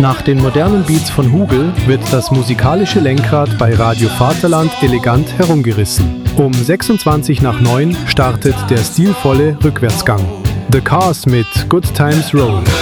Nach den modernen Beats von Hugel wird das musikalische Lenkrad bei Radio Vaterland elegant herumgerissen. Um 8:26 startet der stilvolle Rückwärtsgang. The Cars mit Good Times Roll.